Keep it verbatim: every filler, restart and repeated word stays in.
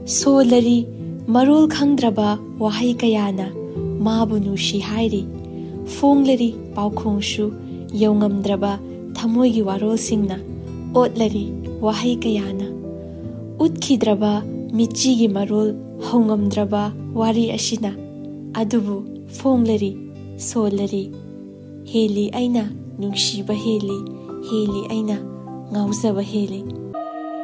ꯁꯣꯜꯂꯔꯤ ꯃꯔꯣꯜ ꯈꯪꯗ꯭ꯔꯕ ꯋꯥꯍꯩ ꯀꯌꯥꯅ ꯃꯥꯕꯨ ꯅꯨꯡꯁꯤ ꯍꯥꯏꯔꯤ꯫ ꯐꯣꯡꯂꯔꯤ ꯄꯥꯎꯈꯣꯡꯁꯨ ꯌꯧꯉꯝꯗ꯭ꯔꯕ ꯊꯃꯣꯏꯒꯤ ꯋꯥꯔꯣꯜꯁꯤꯡꯅ ꯑꯣꯠꯂꯔꯤ ꯋꯥꯍꯩ ꯀꯌꯥꯅ꯫ ꯎꯠꯈꯤꯗ꯭ꯔꯕ ꯃꯤꯠꯆꯤꯒꯤ ꯃꯔꯣꯜ ꯍꯧꯉꯝꯗ꯭ꯔꯕ ꯋꯥꯔꯤ ꯑꯁꯤꯅ ꯑꯗꯨꯕꯨ ꯐꯣꯡꯂꯔꯤ ꯁꯣꯜꯂꯔꯤ꯫ ꯍꯦꯜꯂꯤ ꯑꯩꯅ ꯅꯨꯡꯁꯤꯕ ꯍꯦꯜꯂꯤ, ꯍꯦꯜꯂꯤ ꯑꯩꯅ ꯉꯥꯎꯖꯕ ꯍꯦꯜꯂꯤ꯫